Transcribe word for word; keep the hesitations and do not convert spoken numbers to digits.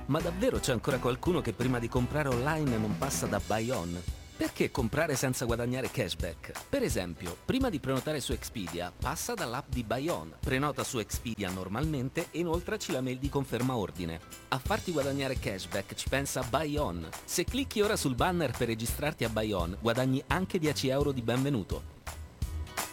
Ma davvero c'è ancora qualcuno che prima di comprare online non passa da Buy On? Perché comprare senza guadagnare cashback? Per esempio, prima di prenotare su Expedia, passa dall'app di Buy On, prenota su Expedia normalmente e inoltraci la mail di conferma ordine. A farti guadagnare cashback ci pensa Buy On. Se clicchi ora sul banner per registrarti a Buy On, guadagni anche dieci euro di benvenuto.